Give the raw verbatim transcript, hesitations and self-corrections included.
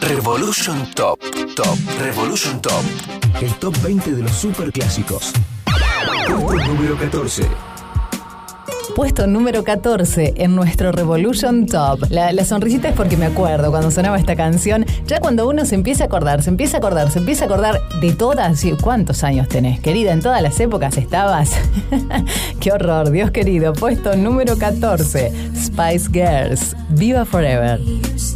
Revolution Top. Top. Revolution Top. El top veinte de los superclásicos. Puesto número catorce. Puesto número catorce en nuestro Revolution Top. La, la sonrisita es porque me acuerdo cuando sonaba esta canción. Ya cuando uno se empieza a acordar, se empieza a acordar, se empieza a acordar de todas. ¿Cuántos años tenés, querida? En todas las épocas estabas. Qué horror, Dios querido. Puesto número catorce. Spice Girls. Viva Forever.